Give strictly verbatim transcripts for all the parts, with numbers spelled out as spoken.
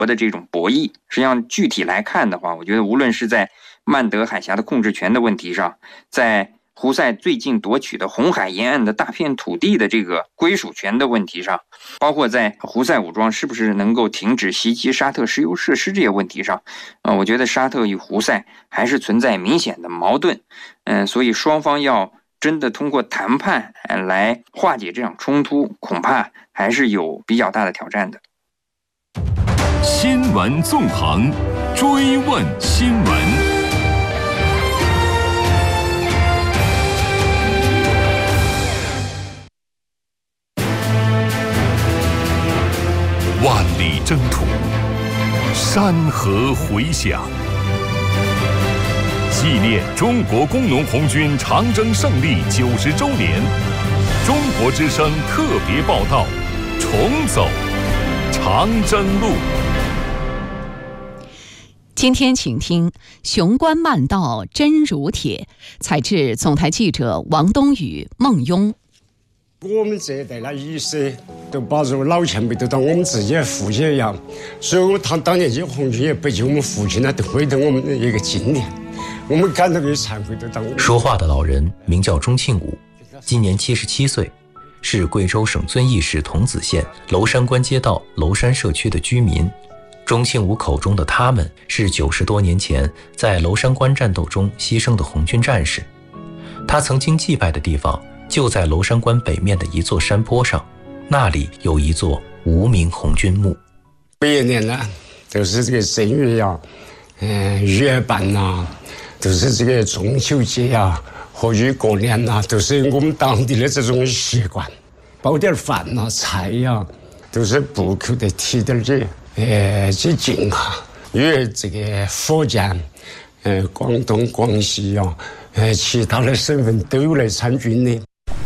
的这种博弈。实际上具体来看的话，我觉得无论是在曼德海峡的控制权的问题上，在胡塞最近夺取的红海沿岸的大片土地的这个归属权的问题上，包括在胡塞武装是不是能够停止袭击沙特石油设施这些问题上，呃，我觉得沙特与胡塞还是存在明显的矛盾。嗯、呃，所以双方要真的通过谈判、呃、来化解这场冲突，恐怕还是有比较大的挑战的。 新闻纵横，追问新闻。万里征途，山河回响，纪念中国工农红军长征胜利九十周年，中国之声特别报道：重走长征路。 今天请听雄关漫道真如帖，采自总台记者王东宇、孟庸。 我们这一代的意识都把这老前辈都当我们自己的父亲一样，所以我们当当年这红军也不及我们父亲呢，都回到我们的一个经验，我们感到有惭愧的当。 说话的老人名叫钟庆武，今年七十七岁，是贵州省遵义市桐梓县娄山关街道娄山社区的居民。钟庆武口中的他们是九十多年前在娄山关战斗中牺牲的红军战士。他曾经祭拜的地方就在娄山关北面的一座山坡上，那里有一座无名红军墓。 每一年呢，都是这个正月呀，嗯，月半呐，都是这个中秋节呀，或者过年呐，都是我们当地的这种习惯，包点饭呐、菜呀，都是不口的提点这，呃，去敬哈。因为这个福建、呃，广东、广西呀，呃，其他的省份都有来参军的。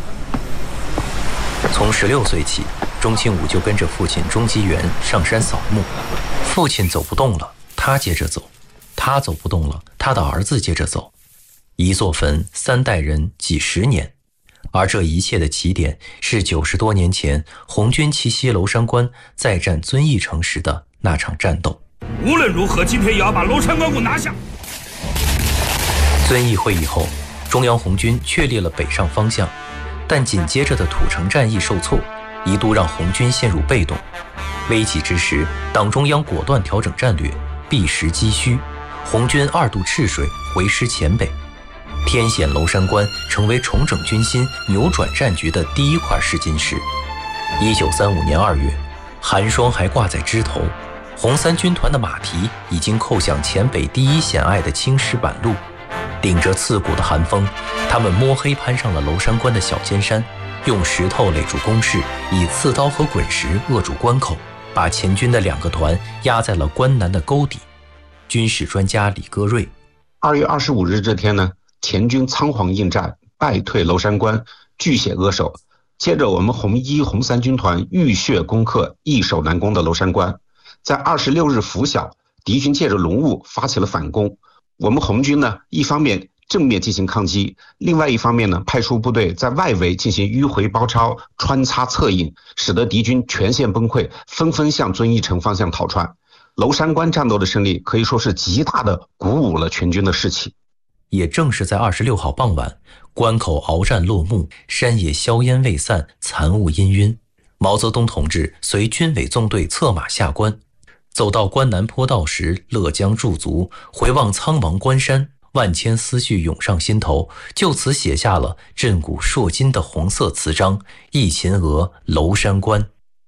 从十六岁起，钟庆武就跟着父亲钟基元上山扫墓。父亲走不动了，他接着走；他走不动了，他的儿子接着走。一座坟，三代人，几十年。而这一切的起点是九十多年前红军奇袭娄山关，再战遵义城时的那场战斗。 无论如何，今天也要把娄山关给我拿下。 遵义会议后，中央红军确立了北上方向。但紧接着的土城战役受挫，一度让红军陷入被动。危急之时，党中央果断调整战略，避实击虚，红军二渡赤水，回师黔北。天险娄山关成为重整军心、扭转战局的第一块试金石。一九三五年二月，寒霜还挂在枝头，红三军团的马蹄已经扣向黔北第一险隘的青石板路。顶着刺骨的寒风，他们摸黑攀上了娄山关的小尖山，用石头垒住工事，以刺刀和滚石扼住关口，把前军的两个团压在了关南的沟底。军事专家李戈瑞： 二月二十五日这天呢，前军仓皇应战，败退娄山关，据险扼守。接着我们红一、红三军团浴血攻克易守难攻的娄山关。在二十六日拂晓，敌军借着浓雾发起了反攻。我们红军呢，一方面正面进行抗击，另外一方面呢，派出部队在外围进行迂回包抄、穿插策应，使得敌军全线崩溃，纷纷向遵义城方向逃窜。娄山关战斗的胜利可以说是极大的鼓舞了全军的士气。 也正是在二十六号傍晚，关口鏖战落幕，山野硝烟未散，残雾氤氲。毛泽东同志随军委纵队策马下关，走到关南坡道时，勒缰驻足，回望苍茫关山，万千思绪涌上心头，就此写下了震古烁今的红色词章《忆秦娥娄山关》。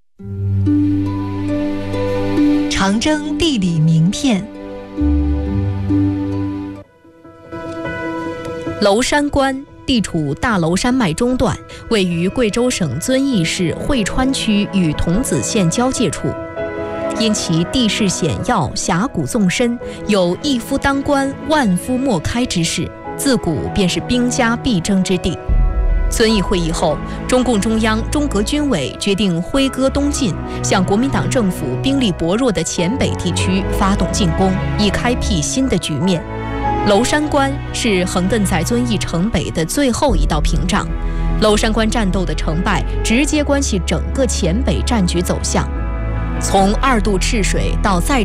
长征地理名片。娄山关地处大娄山脉中段，位于贵州省遵义市会川区与桐梓县交界处。因其地势险要、峡谷纵深，有一夫当关、万夫莫开之势，自古便是兵家必争之地。遵义会议后，中共中央、中革军委决定挥戈东进，向国民党政府兵力薄弱的黔北地区发动进攻，以开辟新的局面。娄山关是横亘在遵义城北的最后一道屏障，娄山关战斗的成败直接关系整个黔北战局走向。从二渡赤水到再